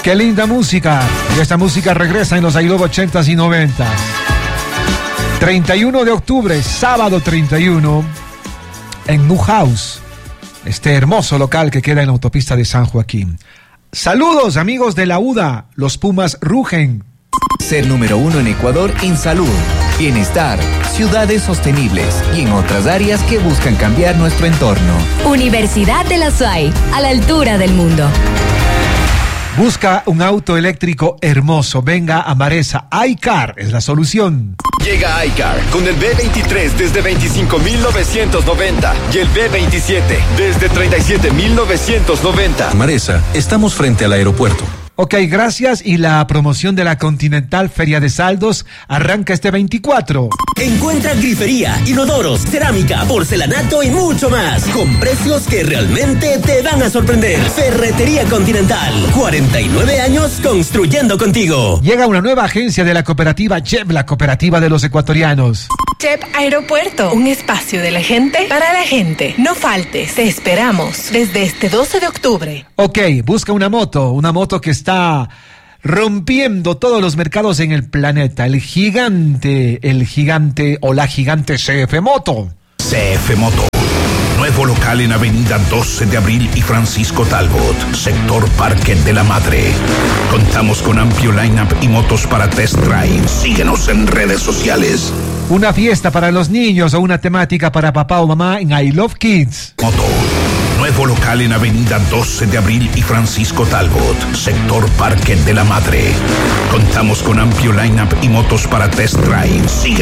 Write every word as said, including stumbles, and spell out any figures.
Qué linda música. Y esta música regresa en los I Love ochentas y noventas. treinta y uno de octubre, sábado treinta y uno, en New House, este hermoso local que queda en la autopista de San Joaquín. Saludos, amigos de la U D A. Los Pumas rugen. Ser número uno en Ecuador en salud, bienestar, ciudades sostenibles y en otras áreas que buscan cambiar nuestro entorno. Universidad de la S U A Y, a la altura del mundo. Busca un auto eléctrico hermoso. Venga a Maresa. iCar es la solución. Llega iCar con el B veintitrés desde veinticinco mil novecientos noventa y el B veintisiete desde treinta y siete mil novecientos noventa. Maresa, estamos frente al aeropuerto. Ok, gracias. Y la promoción de la Continental Feria de Saldos arranca este veinticuatro. Encuentra grifería, inodoros, cerámica, porcelanato y mucho más, con precios que realmente te van a sorprender. Ferretería Continental, cuarenta y nueve años construyendo contigo. Llega una nueva agencia de la cooperativa C H E P, la cooperativa de los ecuatorianos. C H E P Aeropuerto, un espacio de la gente para la gente. No faltes, te esperamos desde este doce de octubre. Ok, busca una moto, una moto que está rompiendo todos los mercados en el planeta. El gigante, el gigante o la gigante C F Moto. C F Moto. Nuevo local en Avenida doce de abril y Francisco Talbot, sector Parque de la Madre. Contamos con amplio line-up y motos para test drive. Síguenos en redes sociales. Una fiesta para los niños o una temática para papá o mamá en I Love Kids. Moto. Nuevo local en Avenida doce de abril y Francisco Talbot, sector Parque de la Madre. Contamos con amplio line-up y motos para test drive. Síguenos.